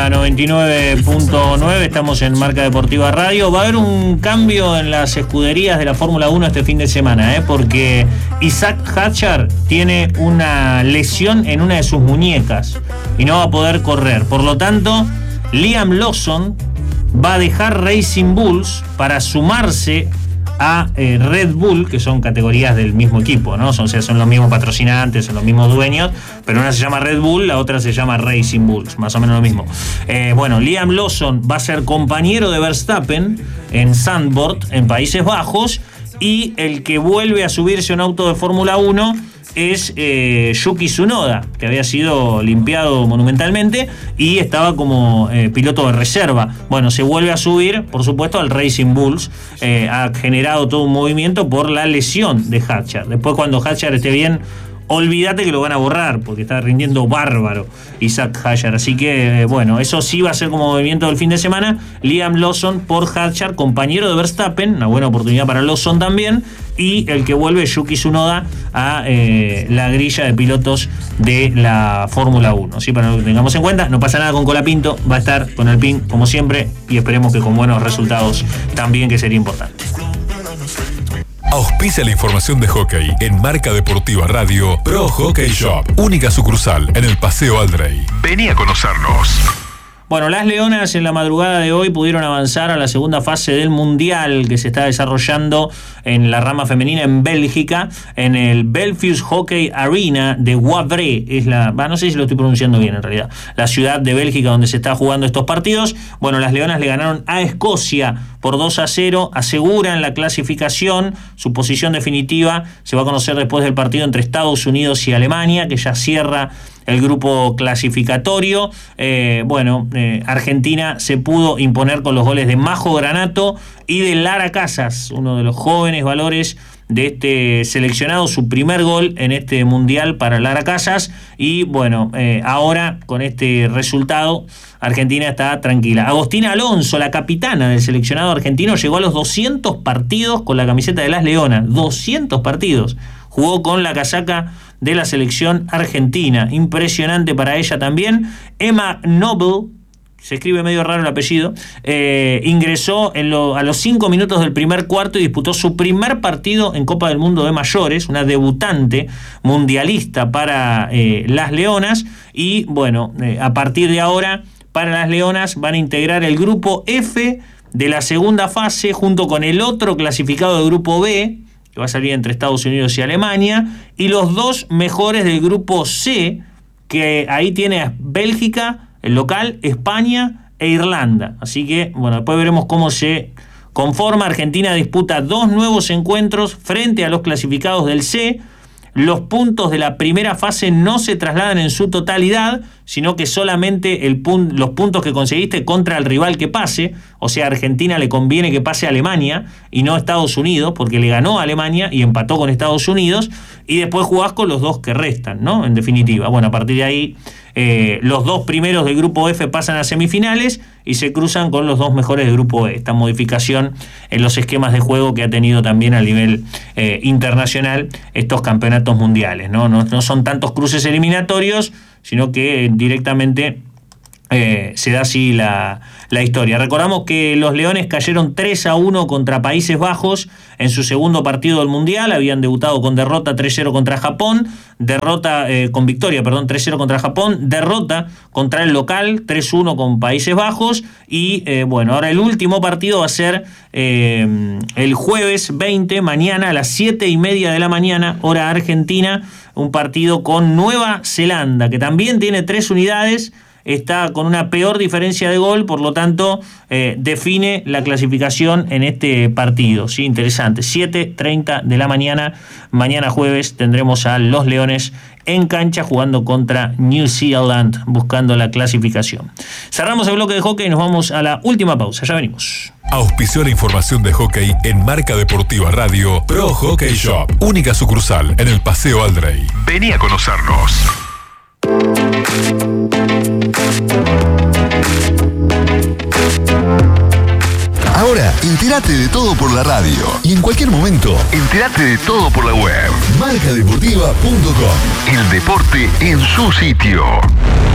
99.9, estamos en Marca Deportiva Radio. Va a haber un cambio en las escuderías de la Fórmula 1 este fin de semana, porque Isaac Hadjar tiene una lesión en una de sus muñecas y no va a poder correr. Por lo tanto, Liam Lawson va a dejar Racing Bulls para sumarse a Red Bull, que son categorías del mismo equipo, ¿no? Son los mismos patrocinantes, son los mismos dueños, pero una se llama Red Bull, la otra se llama Racing Bulls, más o menos lo mismo. Liam Lawson va a ser compañero de Verstappen en Zandvoort, en Países Bajos, y el que vuelve a subirse a un auto de Fórmula 1 es Yuki Tsunoda, que había sido limpiado monumentalmente y estaba como piloto de reserva. Bueno, se vuelve a subir, por supuesto, al Racing Bulls. Ha generado todo un movimiento por la lesión de Hadjar. Después, cuando Hadjar esté bien, olvídate que lo van a borrar, porque está rindiendo bárbaro Isaac Hadjar. Así que, eso sí va a ser como movimiento del fin de semana. Liam Lawson por Hadjar, compañero de Verstappen, una buena oportunidad para Lawson también. Y el que vuelve Yuki Tsunoda a la grilla de pilotos de la Fórmula 1. ¿Sí? Para que lo tengamos en cuenta, no pasa nada con Colapinto, va a estar con Alpine como siempre y esperemos que con buenos resultados también, que sería importante. Auspicia la información de hockey en Marca Deportiva Radio Pro Hockey Shop. Única sucursal en el Paseo Aldrey. Vení a conocernos. Bueno, las Leonas en la madrugada de hoy pudieron avanzar a la segunda fase del Mundial que se está desarrollando en la rama femenina en Bélgica, en el Belfius Hockey Arena de Wavre. No sé si lo estoy pronunciando bien en realidad, la ciudad de Bélgica donde se está jugando estos partidos. Bueno, las Leonas le ganaron a Escocia por 2-0, aseguran la clasificación. Su posición definitiva se va a conocer después del partido entre Estados Unidos y Alemania, que ya cierra el grupo clasificatorio. Argentina se pudo imponer con los goles de Majo Granato y de Lara Casas, uno de los jóvenes valores de este seleccionado, su primer gol en este mundial para Lara Casas. Y ahora con este resultado Argentina está tranquila. Agostina Alonso, la capitana del seleccionado argentino, llegó a los 200 partidos con la camiseta de las Leonas. 200 partidos jugó con la casaca de la selección argentina. Impresionante para ella también. Emma Noble, se escribe medio raro el apellido, ingresó a los 5 minutos del primer cuarto y disputó su primer partido en Copa del Mundo de Mayores, una debutante mundialista para las Leonas. Y a partir de ahora, para las Leonas van a integrar el grupo F de la segunda fase junto con el otro clasificado del grupo B, que va a salir entre Estados Unidos y Alemania, y los dos mejores del grupo C, que ahí tiene a Bélgica, el local, España e Irlanda. Así que, después veremos cómo se conforma. Argentina disputa 2 nuevos encuentros frente a los clasificados del C. Los puntos de la primera fase no se trasladan en su totalidad, sino que solamente los puntos que conseguiste contra el rival que pase. O sea, a Argentina le conviene que pase a Alemania y no a Estados Unidos, porque le ganó a Alemania y empató con Estados Unidos, y después jugás con los 2 que restan, ¿no? En definitiva. A partir de ahí, los 2 primeros del grupo F pasan a semifinales y se cruzan con los 2 mejores del grupo E. Esta modificación en los esquemas de juego que ha tenido también a nivel internacional estos campeonatos mundiales, ¿no? No son tantos cruces eliminatorios, sino que directamente se da así la historia. Recordamos que los Leones cayeron 3-1 contra Países Bajos en su segundo partido del Mundial. Habían debutado con derrota 3-0 contra Japón, con victoria 3-0 contra Japón, derrota contra el local 3-1 con Países Bajos. Y ahora el último partido va a ser el jueves 20, mañana a las 7:30 de la mañana, hora argentina, un partido con Nueva Zelanda, que también tiene 3 unidades, está con una peor diferencia de gol, por lo tanto define la clasificación en este partido. Sí, interesante. 7:30 de la mañana, mañana jueves, tendremos a los Leones en cancha jugando contra New Zealand, buscando la clasificación. Cerramos el bloque de hockey y nos vamos a la última pausa. Ya venimos. Auspició la información de hockey en Marca Deportiva Radio Pro Hockey Shop. Única sucursal en el Paseo Aldrey. Vení a conocernos. Ahora, entérate de todo por la radio. Y en cualquier momento, entérate de todo por la web. Marcadeportiva.com. El deporte en su sitio.